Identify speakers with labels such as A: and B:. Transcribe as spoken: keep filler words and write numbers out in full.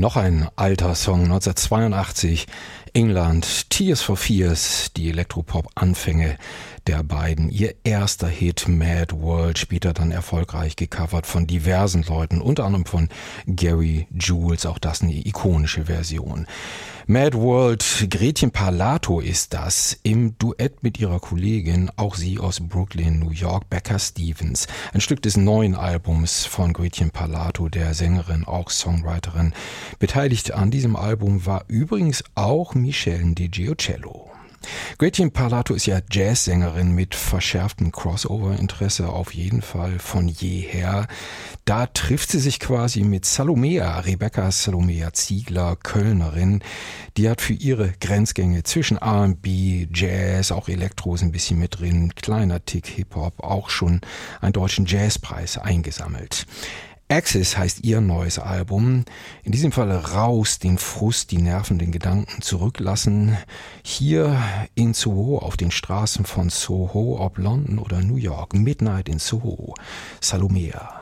A: Noch ein alter Song, neunzehnhundertzweiundachtzig, England, Tears for Fears, die Elektropop-Anfänge der beiden. Ihr erster Hit, Mad World, später dann erfolgreich gecovert von diversen Leuten, unter anderem von Gary Jules, auch das eine ikonische Version. Mad World, Gretchen Parlato ist das, im Duett mit ihrer Kollegin, auch sie aus Brooklyn, New York, Becca Stevens. Ein Stück des neuen Albums von Gretchen Parlato, der Sängerin, auch Songwriterin. Beteiligt an diesem Album war übrigens auch Michele De Giocello. Gretchen Parlato ist ja Jazzsängerin mit verschärftem Crossover-Interesse auf jeden Fall von jeher. Da trifft sie sich quasi mit Salomea, Rebecca Salomea Ziegler, Kölnerin. Die hat für ihre Grenzgänge zwischen R and B, Jazz, auch Elektro ist ein bisschen mit drin, kleiner Tick Hip-Hop, auch schon einen deutschen Jazzpreis eingesammelt. Axis heißt ihr neues Album. In diesem Fall raus, den Frust, die nervenden Gedanken zurücklassen. Hier in Soho, auf den Straßen von Soho, ob London oder New York. Midnight in Soho. Salomea.